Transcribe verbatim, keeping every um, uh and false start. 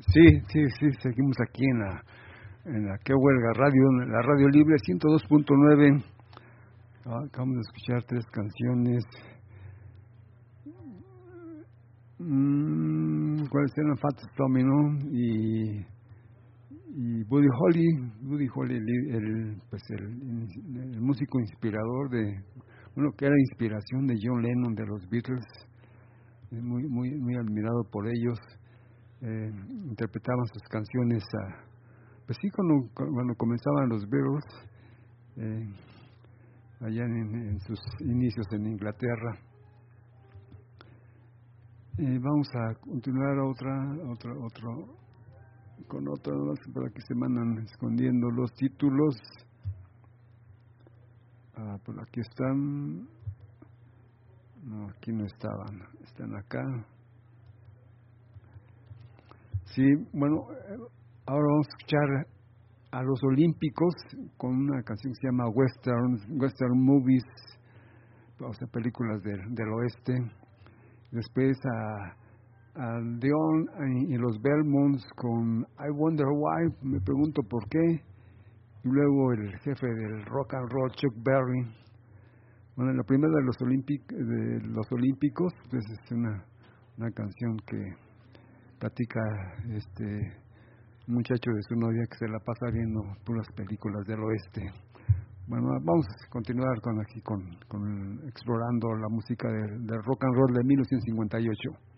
Sí, sí, sí, seguimos aquí en la, en la que huelga radio, en la radio libre ciento dos punto nueve. Ah, acabamos de escuchar tres canciones. Mm, ¿Cuáles eran? Fats Domino y, y Buddy Holly. Buddy Holly, el, el, pues el, el músico inspirador de, bueno, que era inspiración de John Lennon, de los Beatles, muy, muy, muy admirado por ellos. Eh, interpretaban sus canciones a, pues sí, cuando, cuando comenzaban los Beatles, eh, allá en, en sus inicios en Inglaterra. Eh, vamos a continuar a otra, otra, otro, con otra, para que se mandan escondiendo los títulos. Ah, por aquí están. No, aquí no estaban, están acá. Sí, bueno, ahora vamos a escuchar a los Olímpicos con una canción que se llama Western, Western Movies, o sea, películas del, del oeste. Después a, a Dion y los Belmonts con I Wonder Why, me pregunto por qué. Y luego el jefe del rock and roll, Chuck Berry. Bueno, la primera de los, Olímpic, de los Olímpicos, pues es una, una canción que platica este muchacho de su novia que se la pasa viendo puras películas del oeste. Bueno, vamos a continuar con aquí con, con explorando la música del, del rock and roll de mil novecientos cincuenta y ocho.